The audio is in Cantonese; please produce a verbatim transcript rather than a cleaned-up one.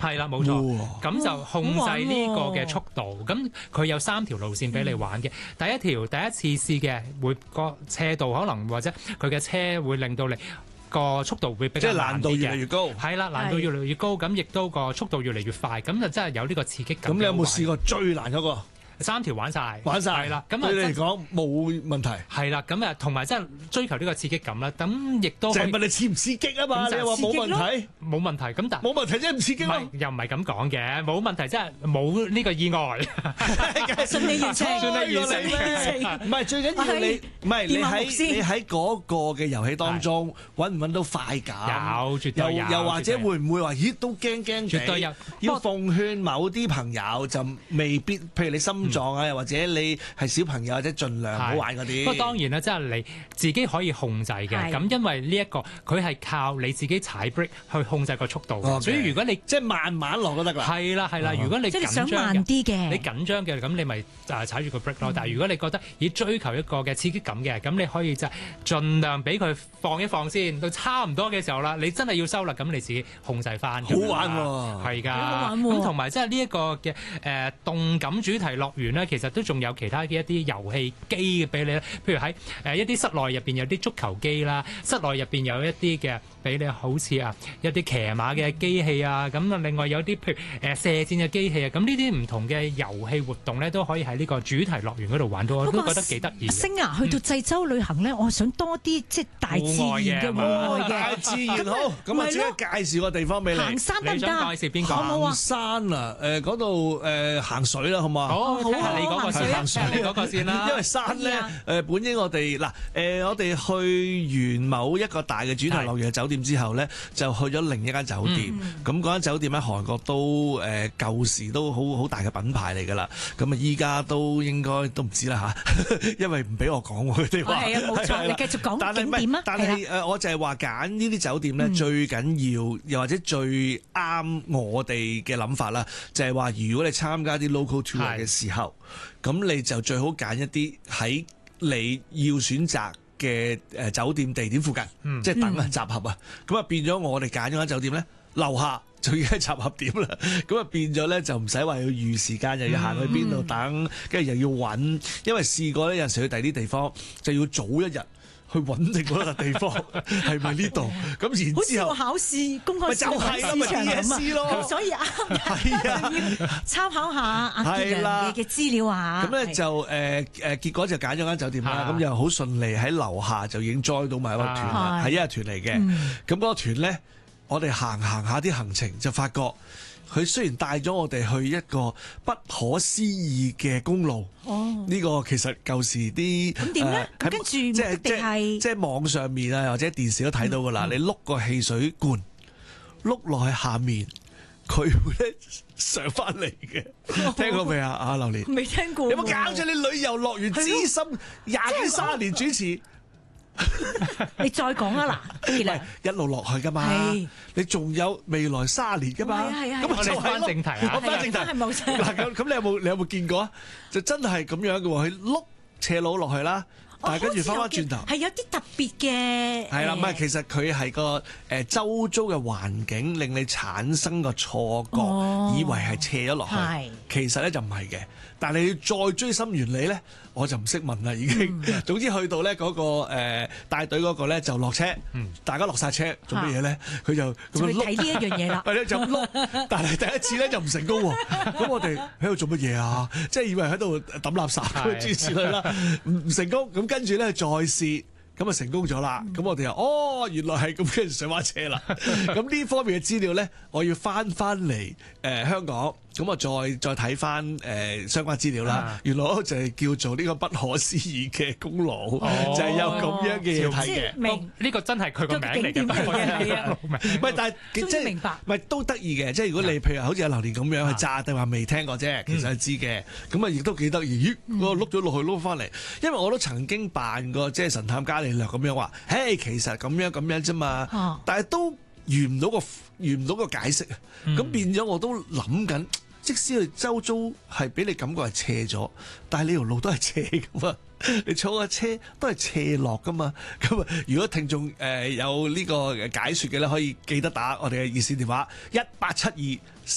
係啦，冇錯。咁就控制呢個嘅速度。咁佢有三條路線俾你玩嘅。第一條第一次試嘅會個斜度可能或者佢嘅車會令到你個速度會比較慢啲嘅， 即係難度越嚟越高。 係啦，難度越嚟越高，咁亦都個速度越嚟越快，咁就真係有呢個刺激感。 咁你有冇試過最難嗰個？ 三條玩晒， 玩晒係啦。咁啊， 對你嚟講冇問題。 係啦，咁啊，同埋真係追求呢個刺激感啦。咁亦都就係問你刺唔刺激啊嘛？你話冇問題， 冇問題。咁但冇問題即係唔刺激咯。 又唔係咁講嘅，冇問題即係冇呢個意外。 順利完成， 順利完成。 唔係最緊要你，唔係你喺你喺嗰個嘅遊戲當中揾唔揾到快感？ 有，絕對有。 又或者會唔會話咦都驚驚？ 絕對有。 要奉勸某啲朋友就未必，譬如你心臟啊，又或者你係小朋友，或者盡量唔好玩嗰啲。 不過當然啦，即係你自己可以控制嘅。咁因為呢一個佢係靠你自己踩 brake 去控制個速度。所以如果你即係慢慢落都得㗎。 係啦係啦，如果你即係想慢啲嘅， 你緊張嘅咁你咪誒踩住個 brake 咯。但係如果你覺得要追求一個嘅刺激感嘅，咁你可以就盡量俾佢放一放先，到差唔多嘅時候啦，你真係要收啦，咁你自己控制翻。 好玩喎， 係㗎。好玩喎。咁同埋即係呢一個嘅誒動感主題樂園咧，其實都仲有其他嘅一啲遊戲機嘅俾你咧，譬如喺誒一啲室內入邊有啲足球機啦，室內入邊有一啲嘅俾你好似啊一啲騎馬嘅機器啊，咁啊另外有啲譬如誒射箭嘅機器啊，咁呢啲唔同嘅遊戲活動咧都可以喺呢個主題樂園嗰度玩到，我都覺得幾得意。 星啊，去到濟州旅行咧，我想多啲即係大自然嘅戶外嘅。 大自然好，咁啊，即刻介紹個地方俾你。 行山得唔得？ 你想介紹邊個？ 行山啊，誒嗰度誒行水啦，好嘛？ 好，好啊，你嗰個先， 行水你嗰個先啦。 因為山咧誒本應我哋嗱誒我哋去完某一個大嘅主題樂園嘅酒店之後咧，就去咗另一間酒店。咁嗰間酒店喺韓國都誒舊時都好好大嘅品牌嚟㗎啦。咁啊依家都應該都唔知啦嚇，因為唔俾我講佢哋話。 係啊，冇錯，你繼續講景點啊。 但係誒，我就係話揀呢啲酒店咧，最緊要又或者最啱我哋嘅諗法啦，就係話如果你參加啲 local tour 嘅時候，咁你就最好揀一啲喺你要選擇嘅誒酒店地點附近，嗯、即係等啊集合啊，咁啊變咗我哋揀咗間酒店咧，樓下就已經係集合點啦，咁啊變咗咧就唔使話要預時間，又要行去邊度等，跟住、嗯、又要揾，因為試過咧有陣時去第啲地方就要早一日。去揾定嗰笪地方係咪呢度？咁然之後， 好似考試公開試就係啦，咪 D S C 咯， 所以啱係啊，要參考下阿傑良嘅資料啊。 咁咧就誒誒，結果就揀咗間酒店啦。咁又好順利喺樓下就已經 join 到埋一個團啦，係一日團嚟嘅。咁嗰個團咧，我哋行行下啲行程就發覺。佢雖然帶咗我哋去一個不可思議嘅公路，哦，呢個其實舊時啲咁點咧？跟住即係即係即係網上面啊，或者電視都睇到噶啦。你碌個汽水罐碌落去下面，佢會咧上翻嚟嘅。聽過未啊？阿榴蓮未聽過。 有冇搞錯？你旅遊樂園資深廿幾三年主持。 你再講啊嗱，傑良一路落去噶嘛，你仲有未來卅年噶嘛， 咁我哋翻正題啊， 我翻正題。嗱咁咁，你有冇你有冇見過啊？就真係咁樣嘅喎，佢碌斜路落去啦，但係跟住翻翻轉頭， 係有啲特別嘅。 係啦，唔係其實佢係個誒周遭嘅環境令你產生個錯覺，以為係斜咗落去，其實咧就唔係嘅。但係你要再追尋原理咧，我就唔識問啦，已經。嗯、總之去到咧、那、嗰個誒、呃、帶隊嗰個咧就落車，嗯、大家落晒車做乜嘢咧？佢就咁樣睇呢一樣嘢啦。 係咧就碌，但係第一次咧就唔成功喎。咁我哋喺度做乜嘢啊？即係以為喺度抌垃圾咁諸如此類啦，唔唔成功。咁跟住咧再試。咁啊成功咗啦！咁、嗯、我哋又哦，原來係咁，跟住上翻車啦。咁呢方面嘅資料咧，我要翻翻嚟誒香港，咁我再再睇翻誒相關資料啦。啊、原來就係叫做呢個不可思議嘅公路，哦、就係有咁樣嘅嘢睇嘅。 明呢個真係佢個名嚟嘅，唔係但係即係明白，唔係都得意嘅。即係如果你譬如好似阿榴蓮咁樣去炸，定話未聽過啫，其實係知嘅。咁啊亦都幾得意。咦，我碌咗落去碌翻嚟，因為我都曾經扮過即係神探伽利略咁樣話，嘿，其實咁樣咁樣啫嘛，啊、但係都遇唔到個遇唔到個解釋啊，咁、嗯、變咗我都諗緊，即使佢周遭係俾你感覺係斜咗，但係呢條路都係斜噶嘛，你坐架車都係斜落噶嘛，咁啊，如果聽眾誒有呢個解說嘅咧，可以記得打我哋嘅熱線電話一八七二